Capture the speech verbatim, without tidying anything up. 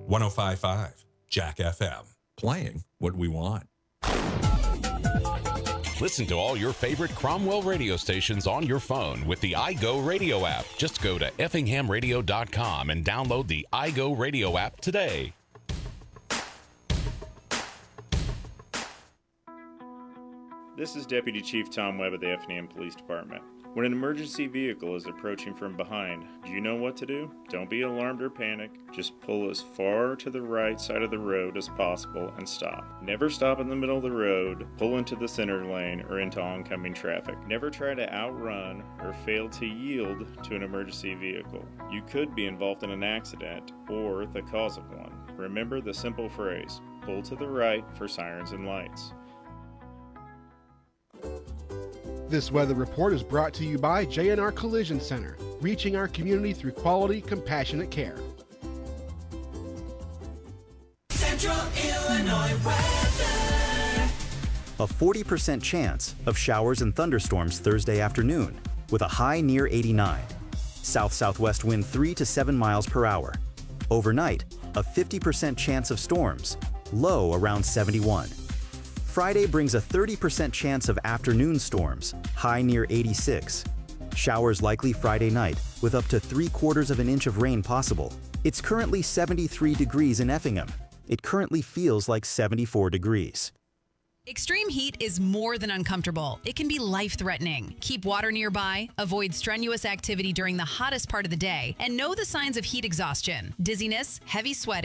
one oh five point five Jack F M. Playing what we want. Listen to all your favorite Cromwell radio stations on your phone with the iGo Radio app. Just go to effingham radio dot com and download the iGo Radio app today. This is Deputy Chief Tom Webb of the Effingham Police Department. When an emergency vehicle is approaching from behind, do you know what to do? Don't be alarmed or panic. Just pull as far to the right side of the road as possible and stop. Never stop in the middle of the road, pull into the center lane, or into oncoming traffic. Never try to outrun or fail to yield to an emergency vehicle. You could be involved in an accident or the cause of one. Remember the simple phrase, pull to the right for sirens and lights. This weather report is brought to you by J and R Collision Center, reaching our community through quality, compassionate care. Central Illinois weather. A forty percent chance of showers and thunderstorms Thursday afternoon, with a high near eighty-nine. South-southwest wind three to seven miles per hour. Overnight, a fifty percent chance of storms, low around seventy-one. Friday brings a thirty percent chance of afternoon storms, high near eighty-six. Showers likely Friday night, with up to three quarters of an inch of rain possible. It's currently seventy-three degrees in Effingham. It currently feels like seventy-four degrees. Extreme heat is more than uncomfortable. It can be life-threatening. Keep water nearby, avoid strenuous activity during the hottest part of the day, and know the signs of heat exhaustion: dizziness, heavy sweating,